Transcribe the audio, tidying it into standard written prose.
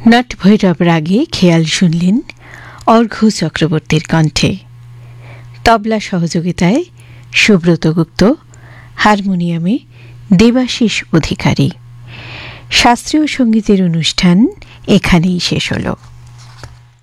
নটভৈরব রাগে খেয়াল শুনলেন অর্ঘ্য চক্রবর্তীর কণ্ঠে। তবলা সহযোগিতায় সুব্রত গুপ্ত, হারমোনিয়ামে দেবাশিস অধিকারী। শাস্ত্রীয় সঙ্গীতের অনুষ্ঠান এখানেই শেষ হলো।